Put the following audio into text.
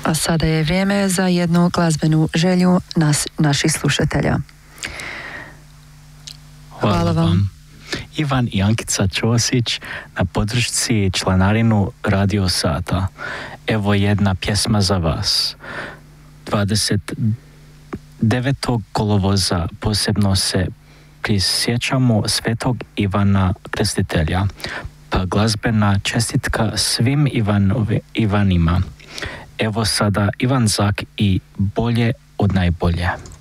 A sada je vrijeme za jednu glazbenu želju naših slušatelja. Hvala vam. Ivan i Ankica Ćosić na podršci članarinu Radio Sata. Evo jedna pjesma za vas. 29. kolovoza posebno se prisjećamo svetog Ivana Krstitelja, pa glazbena čestitka svim Ivanima. Evo sada Ivan Zak i Bolje od najbolje.